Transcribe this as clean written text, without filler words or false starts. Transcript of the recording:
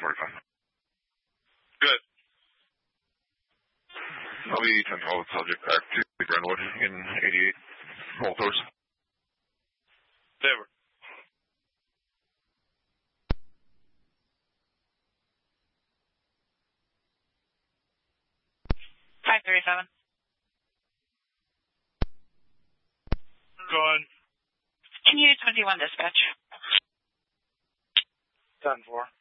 45. Good. I'll be 10-12 subject back to Brentwood in 88. Walters. Favor. Five 37. Go on. Can you 21 dispatch? 10-4.